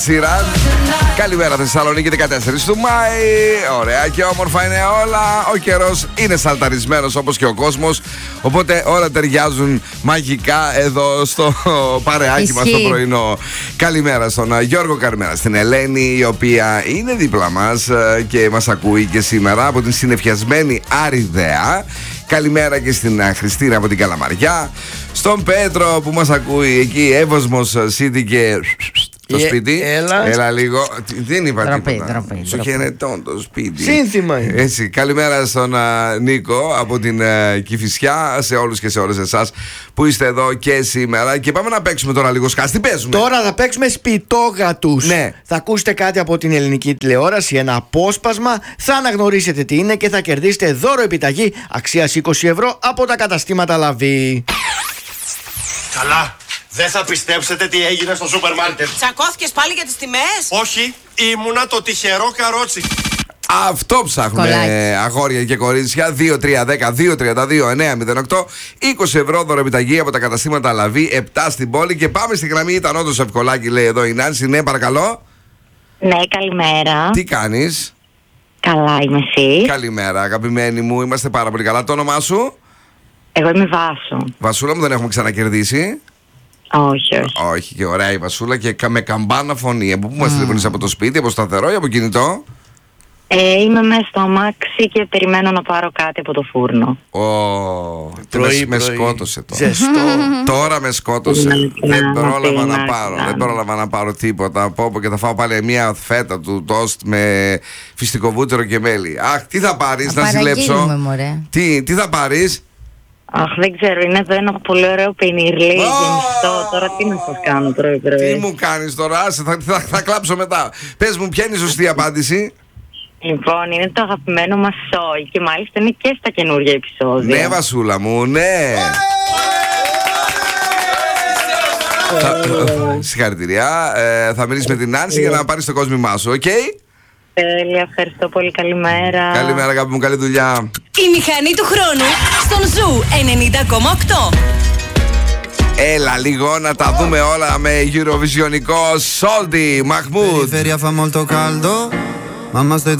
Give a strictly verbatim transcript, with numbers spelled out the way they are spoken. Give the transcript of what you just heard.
Σειρά. Καλημέρα Θεσσαλονίκη, δεκατέσσερις του Μάη. Ωραία και όμορφα είναι όλα. Ο καιρός είναι σαλταρισμένος όπως και ο κόσμος. Οπότε όλα ταιριάζουν μαγικά εδώ στο παρεάκι μας το πρωινό. Καλημέρα στον Γιώργο, καλημέρα στην Ελένη, η οποία είναι δίπλα μας και μας ακούει και σήμερα από την συννεφιασμένη Αριδαία. Καλημέρα και στην Χριστίνα από την Καλαμαριά. Στον Πέτρο που μας ακούει εκεί, Εύωσμος City και το σπίτι. Έλα. Έλα λίγο. Δεν είπα τραπή, τίποτα. τραπή, Σου χαιρετών το σπίτι. Σύνθημα είναι. Έτσι. Καλημέρα στον uh, Νίκο από την uh, Κηφισιά. Σε όλους και σε όλες εσάς που είστε εδώ και σήμερα. Και πάμε να παίξουμε τώρα λίγο σκάστη. Παίζουμε. Τώρα θα παίξουμε σπιτόγατους. Ναι. Θα ακούσετε κάτι από την ελληνική τηλεόραση, ένα απόσπασμα. Θα αναγνωρίσετε τι είναι και θα κερδίσετε δώρο επιταγή αξίας είκοσι ευρώ από τα καταστήματα Λαβή. Καλά. Δεν θα πιστέψετε τι έγινε στο σούπερ μάρκετ. Τσακώθηκες πάλι για τις τιμές? Όχι, ήμουνα το τυχερό καρότσι. Αυτό ψάχνουμε, Κολλάκι. αγόρια και κορίτσια. Δύο τρία ένα δύο τρία δύο εννιά μηδέν οκτώ. είκοσι ευρώ δωρεοπιταγή από τα καταστήματα Λαβή, επτά στην πόλη. Και πάμε στη γραμμή. Ήταν όντως ευκολάκι, λέει εδώ η Νάνση. Ναι, παρακαλώ. Ναι, καλημέρα. Τι κάνεις? Καλά είμαι εσύ. Καλημέρα, αγαπημένη μου. Είμαστε πάρα πολύ καλά. Το όνομά σου? Εγώ είμαι Βάσο. Βασούλα μου, δεν έχουμε ξανακερδίσει. Όχι, όχι. Όχι, και ωραία η Βασούλα και κα- με καμπάνα φωνή. Από πού μας τηλεφωνείς, από το σπίτι, από σταθερό ή από κινητό? Ε, είμαι μέσα στο αμάξι και περιμένω να πάρω κάτι από το φούρνο. Ω, Πρωί, με, με πρωί. σκότωσε τώρα. Ζεστό. Τώρα με σκότωσε. Ναι, Δεν ναι, πρόλαβα ναι, να ναι, πάρω. ναι. Δεν πρόλαβα να πάρω τίποτα. Από και θα φάω πάλι μια φέτα του τόστ με φυστικό βούτυρο και μέλι. Αχ, τι θα πάρεις, να συλλέψω? παραγγείλουμε, μωρέ. Τι, τι θα πάρεις? Αχ, δεν ξέρω, είναι εδώ ένα πολύ ωραίο πενιρλί Ω! γεμιστό. Τώρα τι να σας κάνω πρωί Τι πρωί. μου κάνεις τώρα, άσε, θα, θα, θα κλάψω μετά. Πες μου, ποια είναι η σωστή απάντηση? Λοιπόν, είναι το αγαπημένο μας σόι και μάλιστα είναι και στα καινούργια επεισόδια. Ναι, Βασούλα μου, ναι. Θα- Συγχαρητήρια. Ε, θα μιλήσεις με την Νάνση για να πάρεις το κόσμημά σου, οκ? Τέλεια, ευχαριστώ πολύ, καλημέρα. Καλημέρα, αγάπη μου, καλή δουλειά. Η μηχανή του χρόνου στον Ζου ενενήντα κόμμα οκτώ. Έλα λίγο να τα δούμε όλα με Eurovisionικό Soldi, Mahmoud. Periferia fa molto caldo, mamma sto